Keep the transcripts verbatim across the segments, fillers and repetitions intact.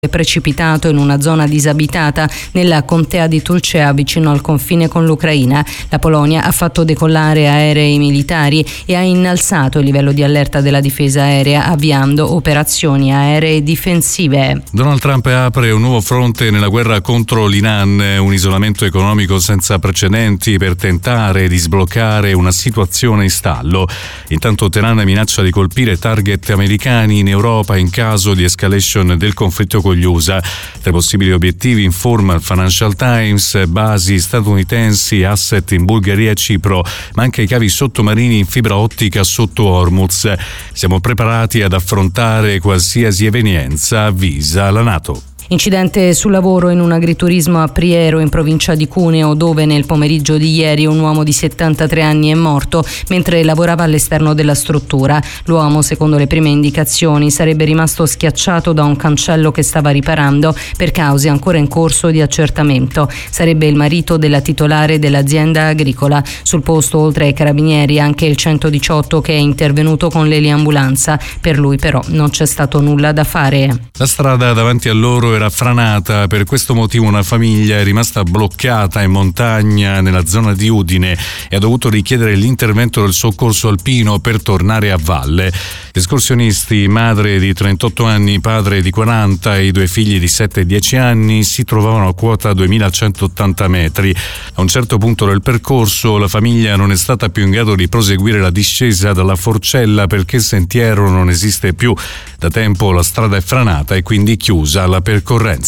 precipitato in una zona disabitata nella contea di Tulcea vicino al confine con l'Ucraina. La Polonia ha fatto decollare aerei militari e ha innalzato il livello di allerta della difesa aerea avviando operazioni aeree difensive. Donald Trump apre un nuovo fronte nella guerra contro l'Iran, un isolamento economico senza precedenti per tentare di sbloccare una situazione in stallo. Intanto Teheran minaccia di colpire target americani in Europa in caso di escalation del conflitto con gli U S A. Tra i possibili obiettivi informa il Financial Times, basi statunitensi, asset in Bulgaria e Cipro, ma anche i cavi sottomarini in fibra ottica sotto Hormuz. Siamo preparati ad affrontare qualsiasi evenienza, avvisa la NATO. Incidente sul lavoro in un agriturismo a Priero in provincia di Cuneo, dove nel pomeriggio di ieri un uomo di settantatré anni è morto mentre lavorava all'esterno della struttura. L'uomo, secondo le prime indicazioni, sarebbe rimasto schiacciato da un cancello che stava riparando per cause ancora in corso di accertamento. Sarebbe il marito della titolare dell'azienda agricola. Sul posto, oltre ai carabinieri, anche il centodiciotto che è intervenuto con l'eliambulanza. Per lui però non c'è stato nulla da fare. La strada davanti a loro era franata, per questo motivo una famiglia è rimasta bloccata in montagna nella zona di Udine e ha dovuto richiedere l'intervento del soccorso alpino per tornare a valle. Escursionisti, madre di trentotto anni, padre di quaranta e i due figli di sette e dieci anni si trovavano a quota duemilacentottanta metri. A un certo punto del percorso la famiglia non è stata più in grado di proseguire la discesa dalla Forcella perché il sentiero non esiste più. Da tempo la strada è franata e quindi chiusa alla percorrenza.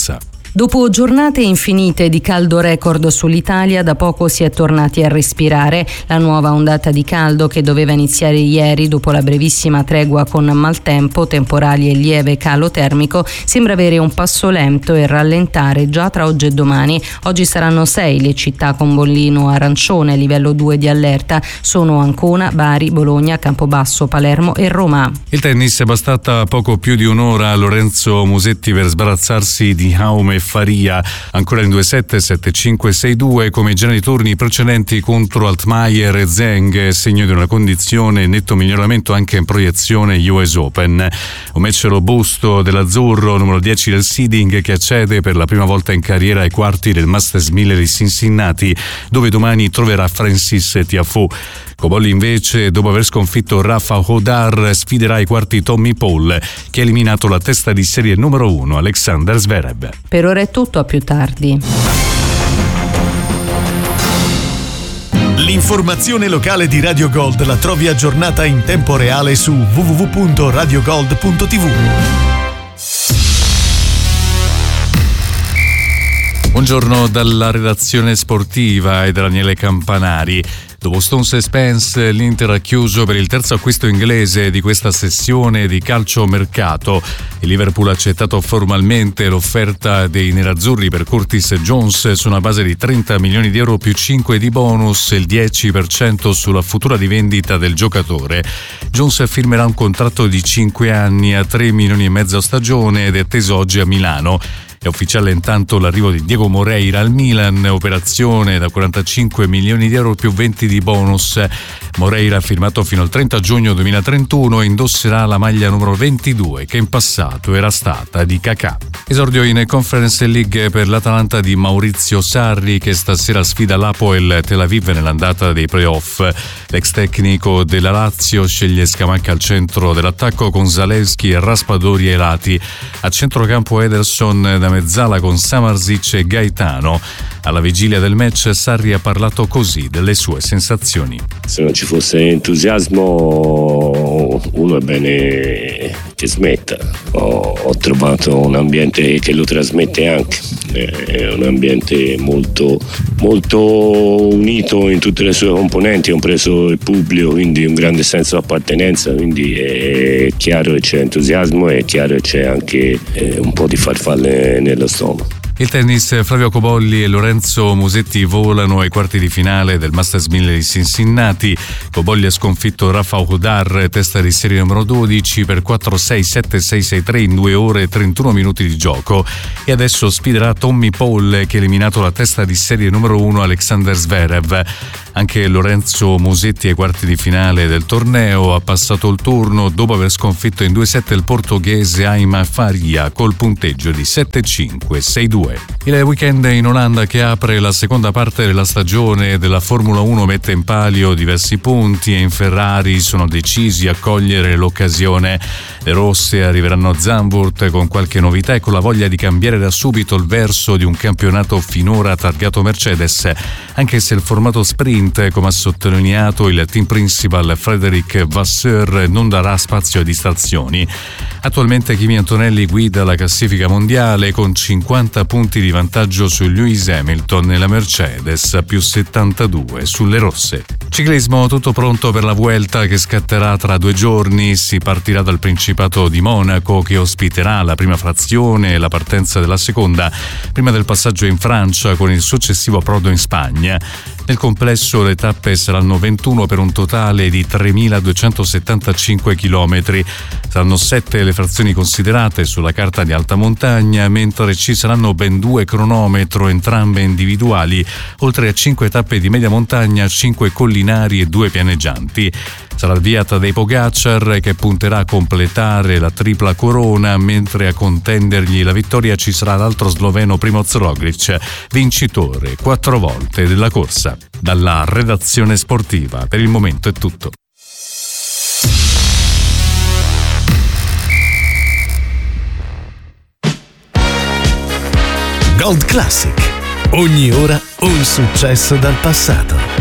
Dopo giornate infinite di caldo record sull'Italia, da poco si è tornati a respirare. La nuova ondata di caldo, che doveva iniziare ieri dopo la brevissima tregua con maltempo, temporali e lieve calo termico, sembra avere un passo lento e rallentare già tra oggi e domani. Oggi saranno sei le città con bollino arancione, livello due di allerta. Sono Ancona, Bari, Bologna, Campobasso, Palermo e Roma. Il tennis è bastata poco più di un'ora a Lorenzo Musetti per sbarazzarsi di Jaume Faria, ancora in due sette, sette cinque, sei due come i generi turni precedenti contro Altmaier e Zeng, segno di una condizione netto miglioramento anche in proiezione U S Open. Un match robusto dell'azzurro, numero dieci del seeding, che accede per la prima volta in carriera ai quarti del Masters mille di Cincinnati, dove domani troverà Francis Tiafoe. Cobolli invece, dopo aver sconfitto Rafa Hodar, sfiderà ai quarti Tommy Paul, che ha eliminato la testa di serie numero uno Alexander Zverev. Per ora è tutto, a più tardi. L'informazione locale di Radio Gold la trovi aggiornata in tempo reale su w w w punto radio gold punto t v. Buongiorno dalla redazione sportiva e da Daniele Campanari. Dopo Stones e Spence, l'Inter ha chiuso per il terzo acquisto inglese di questa sessione di calciomercato. Il Liverpool ha accettato formalmente l'offerta dei nerazzurri per Curtis Jones su una base di trenta milioni di euro più cinque di bonus e il dieci per cento sulla futura di vendita del giocatore. Jones firmerà un contratto di cinque anni a tre milioni e mezzo a stagione ed è atteso oggi a Milano. È ufficiale intanto l'arrivo di Diego Moreira al Milan, operazione da quarantacinque milioni di euro più venti di bonus. Moreira ha firmato fino al trenta giugno duemilatrentuno e indosserà la maglia numero ventidue che in passato era stata di Kakà. Esordio in Conference League per l'Atalanta di Maurizio Sarri, che stasera sfida l'Hapoel Tel Aviv nell'andata dei playoff. L'ex tecnico della Lazio sceglie Scamacca al centro dell'attacco con Zalewski e Raspadori ai lati. A centrocampo Ederson da mezzala con Samardzic e Gaetano. Alla vigilia del match Sarri ha parlato così delle sue sensazioni. Se non ci fosse entusiasmo uno è bene che smetta. Ho, ho trovato un ambiente che lo trasmette anche, è un ambiente molto, molto unito in tutte le sue componenti, compreso il pubblico, quindi un grande senso di appartenenza, quindi è chiaro che c'è entusiasmo e è chiaro che c'è anche eh, un po' di farfalle nello stomaco. Il tennis, Flavio Cobolli e Lorenzo Musetti volano ai quarti di finale del Masters mille di Cincinnati. Cobolli ha sconfitto Rafa Hodar, testa di serie numero dodici, per quattro sei sette sei sei tre in due ore e trentuno minuti di gioco, e adesso sfiderà Tommy Paul, che ha eliminato la testa di serie numero uno Alexander Zverev. Anche Lorenzo Musetti ai quarti di finale del torneo ha passato il turno dopo aver sconfitto in due set il portoghese Aima Faria col punteggio di sette cinque sei due. Il weekend in Olanda che apre la seconda parte della stagione della Formula uno mette in palio diversi punti e in Ferrari sono decisi a cogliere l'occasione. Le rosse arriveranno a Zandvoort con qualche novità e con la voglia di cambiare da subito il verso di un campionato finora targato Mercedes, anche se il formato sprint, come ha sottolineato il team principal Frédéric Vasseur, non darà spazio a distrazioni. Attualmente Kimi Antonelli guida la classifica mondiale con cinquanta punti di vantaggio su Lewis Hamilton e la Mercedes più settantadue sulle rosse. Ciclismo, tutto pronto per la Vuelta che scatterà tra due giorni. Si partirà dal Principato di Monaco che ospiterà la prima frazione e la partenza della seconda prima del passaggio in Francia con il successivo approdo in Spagna. Nel complesso le tappe saranno ventuno per un totale di tremiladuecentosettantacinque chilometri. Saranno sette le frazioni considerate sulla carta di alta montagna, mentre ci saranno ben due cronometro, entrambe individuali, oltre a cinque tappe di media montagna, cinque collinari e due pianeggianti. Sarà avviata dai Pogacar che punterà a completare la tripla corona, mentre a contendergli la vittoria ci sarà l'altro sloveno Primoz Roglic, vincitore quattro volte della corsa. Dalla redazione sportiva per il momento è tutto. Gold Classic. Ogni ora un successo dal passato.